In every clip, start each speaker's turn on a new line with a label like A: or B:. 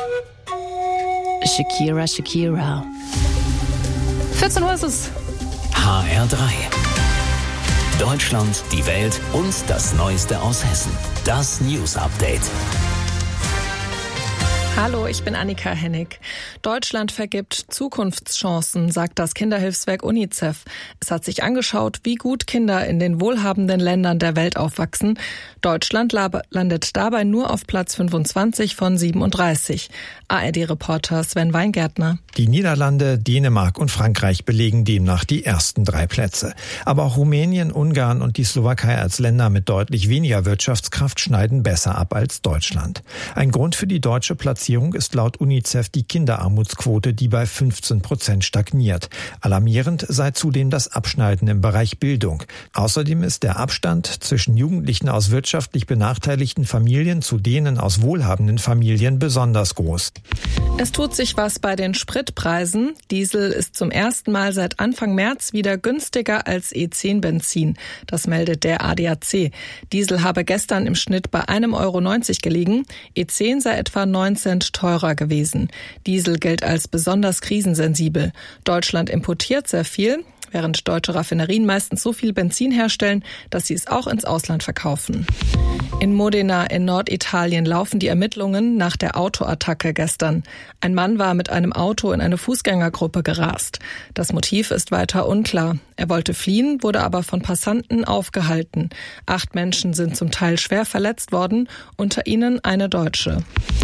A: Shakira, Shakira. 14 Uhr ist es.
B: HR3. Deutschland, die Welt und das Neueste aus Hessen. Das News Update.
C: Hallo, ich bin Annika Hennig. Deutschland vergibt Zukunftschancen, sagt das Kinderhilfswerk UNICEF. Es hat sich angeschaut, wie gut Kinder in den wohlhabenden Ländern der Welt aufwachsen. Deutschland landet dabei nur auf Platz 25 von 37. ARD-Reporter Sven Weingärtner.
D: Die Niederlande, Dänemark und Frankreich belegen demnach die ersten 3 Plätze. Aber auch Rumänien, Ungarn und die Slowakei als Länder mit deutlich weniger Wirtschaftskraft schneiden besser ab als Deutschland. Ein Grund für die deutsche Platzierung ist laut UNICEF die Kinderarmutsquote, die bei 15% stagniert. Alarmierend sei zudem das Abschneiden im Bereich Bildung. Außerdem ist der Abstand zwischen Jugendlichen aus wirtschaftlich benachteiligten Familien zu denen aus wohlhabenden Familien besonders groß.
C: Es tut sich was bei den Spritpreisen. Diesel ist zum ersten Mal seit Anfang März wieder günstiger als E10-Benzin. Das meldet der ADAC. Diesel habe gestern im Schnitt bei 1,90 € gelegen. E10 sei etwa 9 Cent teurer gewesen. Diesel gilt als besonders krisensensibel. Deutschland importiert sehr viel, während deutsche Raffinerien meistens so viel Benzin herstellen, dass sie es auch ins Ausland verkaufen. In Modena in Norditalien laufen die Ermittlungen nach der Autoattacke gestern. Ein Mann war mit einem Auto in eine Fußgängergruppe gerast. Das Motiv ist weiter unklar. Er wollte fliehen, wurde aber von Passanten aufgehalten. 8 Menschen sind zum Teil schwer verletzt worden, unter ihnen eine Deutsche.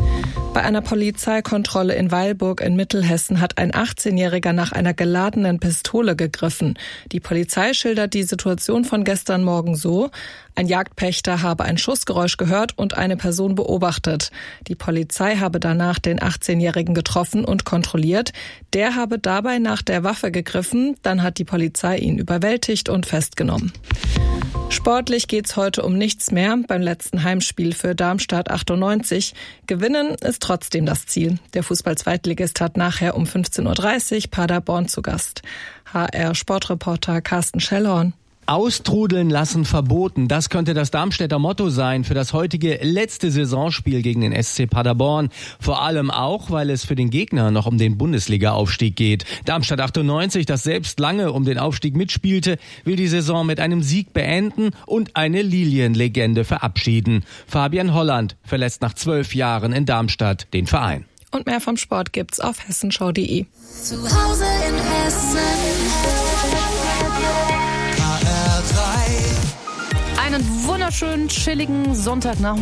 C: Bei einer Polizeikontrolle in Weilburg in Mittelhessen hat ein 18-Jähriger nach einer geladenen Pistole gegriffen. Die Polizei schildert die Situation von gestern Morgen so: Ein Jagdpächter habe ein Schussgeräusch gehört und eine Person beobachtet. Die Polizei habe danach den 18-Jährigen getroffen und kontrolliert. Der habe dabei nach der Waffe gegriffen, dann hat die Polizei ihn überwältigt und festgenommen. Sportlich geht's heute um nichts mehr beim letzten Heimspiel für Darmstadt 98. Gewinnen ist trotzdem das Ziel. Der Fußball-Zweitligist hat nachher um 15:30 Uhr Paderborn zu Gast. HR-Sportreporter Carsten Schellhorn.
E: Austrudeln lassen verboten. Das könnte das Darmstädter Motto sein für das heutige letzte Saisonspiel gegen den SC Paderborn. Vor allem auch, weil es für den Gegner noch um den Bundesliga-Aufstieg geht. Darmstadt 98, das selbst lange um den Aufstieg mitspielte, will die Saison mit einem Sieg beenden und eine Lilienlegende verabschieden. Fabian Holland verlässt nach 12 Jahren in Darmstadt den Verein.
C: Und mehr vom Sport gibt's auf hessenschau.de.
F: Zu Hause in Hessen.
A: Einen wunderschönen, chilligen Sonntagnachmittag.